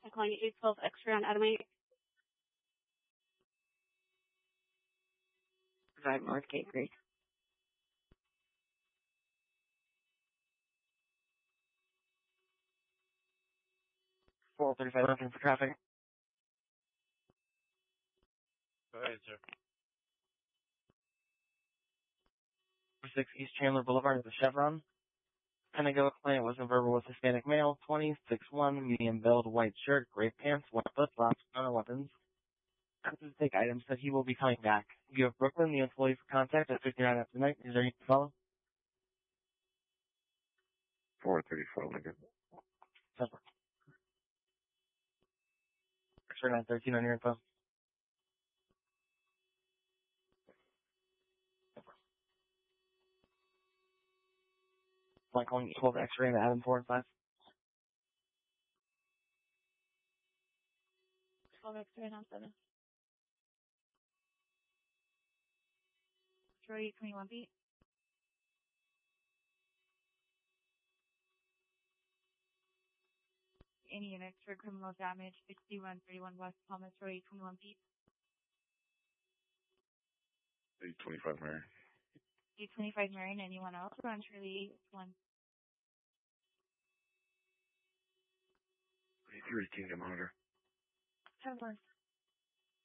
I'm calling you 812 X-ray on Adamite. Drive North Gate Creek. $435 looking for traffic. Go ahead, sir. 6 East Chandler Boulevard at the Chevron. Pentago client was a verbal with Hispanic male, 20, 6'1", medium build, white shirt, gray pants, white flip-flops, no weapons. After to take items that he will be coming back. You have Brooklyn, the employee for contact at 59 after night. Is there anything to follow? 434 Lincoln. Super. X-ray 913 on your info. Flight calling 12 X-ray and Adam 4 and 5. 12 X-ray on 7. Troy 21 feet. Any units for criminal damage, 6131 West Thomas Road, 21 feet. 825 Marion. 825 Marion, anyone else? We're on Shirley 1. 3 Kingdom Hunter. 10-4.